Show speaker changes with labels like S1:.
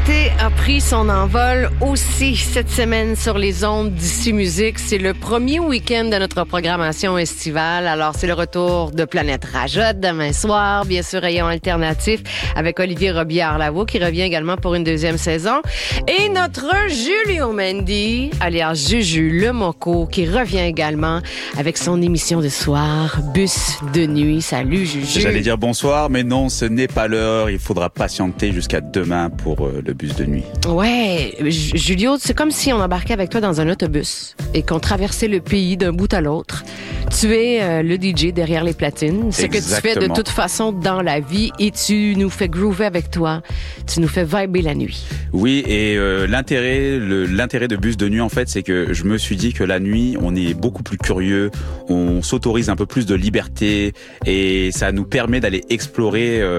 S1: L'été a pris son envol aussi cette semaine sur les ondes d'Ici Musique. C'est le premier week-end de notre programmation estivale. Alors, c'est le retour de Planète Rajot demain soir, bien sûr, rayon alternatif avec Olivier Robillard-Lavaux qui revient également pour une deuxième saison. Et notre Julio Mendy, alias Juju le Moco, qui revient également avec son émission de soir, Bus de nuit. Salut Juju.
S2: J'allais dire bonsoir, mais non, ce n'est pas l'heure. Il faudra patienter jusqu'à demain pour le bus de nuit.
S1: Ouais, Julio, c'est comme si on embarquait avec toi dans un autobus et qu'on traversait le pays d'un bout à l'autre. Tu es le DJ derrière les platines, ce que tu fais de toute façon dans la vie et tu nous fais groover avec toi. Tu nous fais vibrer la nuit.
S2: Oui, et l'intérêt de Bus de nuit, en fait, c'est que je me suis dit que la nuit, on est beaucoup plus curieux, on s'autorise un peu plus de liberté et ça nous permet d'aller explorer